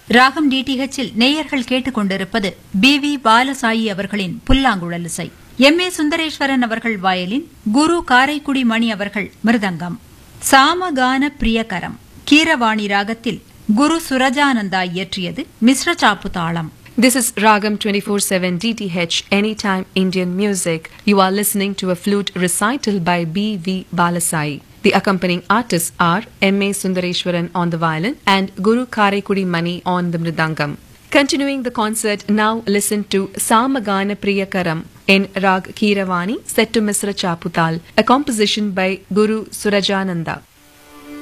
ராகம் டிடிஹெச்சில் நேயர்கள் கேட்டுக்கொண்டிருப்பது பி.வி. பாலசாயி அவர்களின் புல்லாங்குழல் இசை. எம்.ஏ. சுந்தரேஸ்வரன் அவர்கள் வயலின், குரு காரைக்குடி மணி அவர்கள் மிருதங்கம். சாமகான பிரியகரம் கீரவாணி ராகத்தில் குரு சுரஜானந்தா இயற்றியது மிஸ்ர சாப்பு தாளம். This is Ragam 24/7 DTH Anytime Indian Music. You are listening to a flute recital by B.V. Balasai. The accompanying artists are M.A. Sundareshwaran on the violin and Guru Karekudi Mani on the mridangam. Continuing the concert, now listen to Samagana Priyakaram in Rag Keeravani set to Misra Chaputal, a composition by Guru Surajananda.